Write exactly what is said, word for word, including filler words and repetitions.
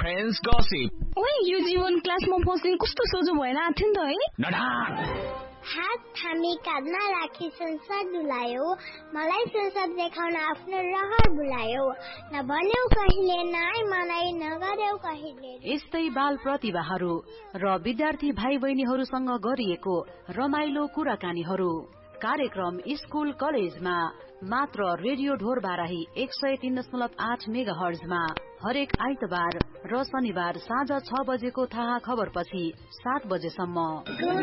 friends gossip. ओए यो जीवन क्लासमा पस्ने कस्तो सोझो भएर आथ्यो नि त है? नडा हात थामी काँधमा राखी संसार डुलायो, मलाई संसार देखाउन आफ्नो रहर बुलायो, नभन्यौ कहिले नाइ मलाई नगर्यौ कहिले। यस्तै बाल प्रतिभाहरू र विद्यार्थी भाइ बहिनीहरूसँग गरिएको रमाइलो कुराकानीहरू कार्यक्रम स्कुल कलेजमा मात्र रेडियो ढोर बाराही एक सय तीन दशमलव आठ मेगा हर्जमा हरेक आइतबार र शनिबार साँझ छ बजेको थाहा खबर पछि सात बजेसम्म।